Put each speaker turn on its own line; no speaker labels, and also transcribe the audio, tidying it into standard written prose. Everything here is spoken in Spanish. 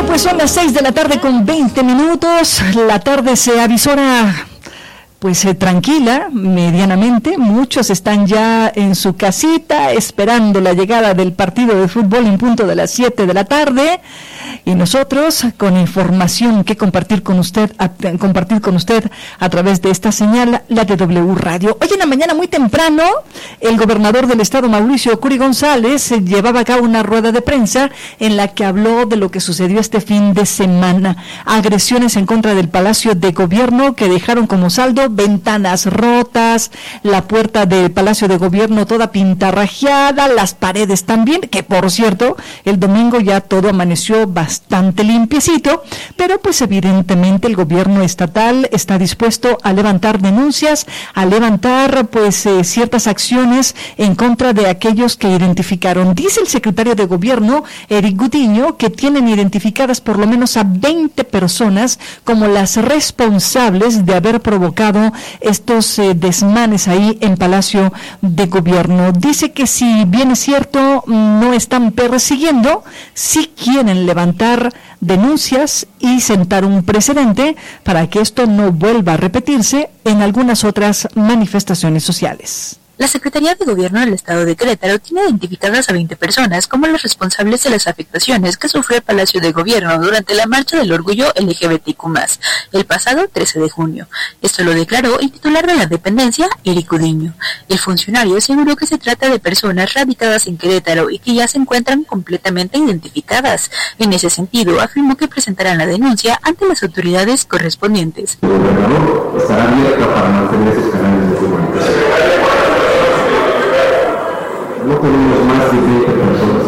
Pues son las 6 de la tarde con 20 minutos. La tarde se avisora pues tranquila, medianamente. Muchos están ya en su casita esperando la llegada del partido de fútbol en punto de las 7 de la tarde. Y nosotros con información que compartir con usted a través de esta señal, la de W Radio. Hoy en la mañana muy temprano, el gobernador del estado, Mauricio Curi González, llevaba a cabo una rueda de prensa en la que habló de lo que sucedió este fin de semana. Agresiones en contra del Palacio de Gobierno que dejaron como saldo ventanas rotas, la puerta del Palacio de Gobierno toda pintarrajeada, las paredes también, que por cierto, el domingo ya todo amaneció bastante limpiecito, pero pues evidentemente el gobierno estatal está dispuesto a levantar denuncias, a levantar pues ciertas acciones en contra de aquellos que identificaron. Dice el secretario de Gobierno, Eric Gudiño, que tienen identificadas por lo menos a 20 personas como las responsables de haber provocado estos desmanes ahí en Palacio de Gobierno. Dice que si bien es cierto, no están persiguiendo, sí quieren levantar denuncias y sentar un precedente para que esto no vuelva a repetirse en algunas otras manifestaciones sociales.
La Secretaría de Gobierno del Estado de Querétaro tiene identificadas a 20 personas como las responsables de las afectaciones que sufrió el Palacio de Gobierno durante la Marcha del Orgullo LGBTQ+, el pasado 13 de junio. Esto lo declaró el titular de la dependencia, Eric Gudiño. El funcionario aseguró que se trata de personas radicadas en Querétaro y que ya se encuentran completamente identificadas. En ese sentido, afirmó que presentarán la denuncia ante las autoridades correspondientes.
El gobernador estará abierto para mantener esos canales de comunicación. No tenemos más de 20 personas